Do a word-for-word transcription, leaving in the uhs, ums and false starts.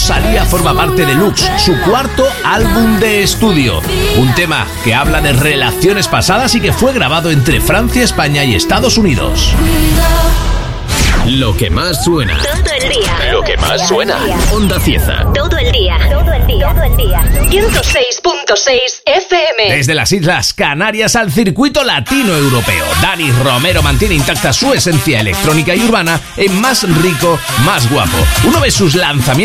Rosalía forma parte de Lux, su cuarto álbum de estudio. Un tema que habla de relaciones pasadas y que fue grabado entre Francia, España y Estados Unidos. Lo que más suena. Todo el día. Lo que más suena. Onda Cieza. Todo el día. Todo el día. Todo el día. ciento seis punto seis F M. Desde las Islas Canarias al circuito latino europeo, Dani Romero mantiene intacta su esencia electrónica y urbana en Más Rico, Más Guapo. Uno de sus lanzamientos